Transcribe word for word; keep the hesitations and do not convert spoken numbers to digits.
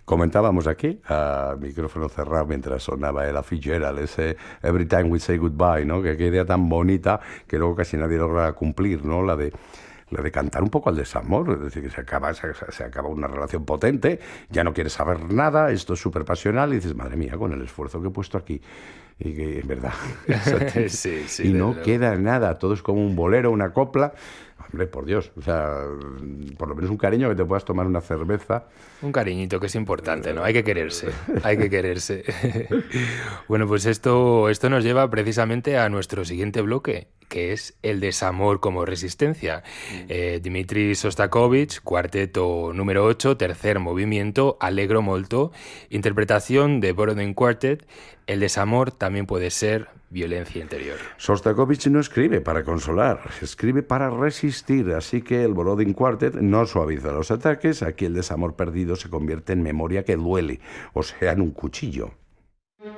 Comentábamos aquí, a micrófono cerrado, mientras sonaba el Fitzgerald, ese Every Time We Say Goodbye, ¿no? Que qué idea tan bonita que luego casi nadie logra cumplir, ¿no? La de la de cantar un poco al desamor, es decir, que se acaba, se, se acaba una relación potente, ya no quieres saber nada, esto es súper pasional, y dices, madre mía, con el esfuerzo que he puesto aquí, y que es verdad, sí, sí, y no luego. queda nada, todo es como un bolero, una copla. Hombre, por Dios, o sea, por lo menos un cariño, que te puedas tomar una cerveza. Un cariñito, que es importante, ¿no? Hay que quererse, hay que quererse. Bueno, pues esto, esto nos lleva precisamente a nuestro siguiente bloque, que es el desamor como resistencia. Eh, Dmitri Shostakovich, cuarteto número ocho, tercer movimiento, Allegro molto, interpretación de Borodin Quartet. El desamor también puede ser violencia interior. Shostakovich no escribe para consolar, escribe para resistir, así que el Borodin Quartet no suaviza los ataques, aquí el desamor perdido se convierte en memoria que duele, o sea, en un cuchillo.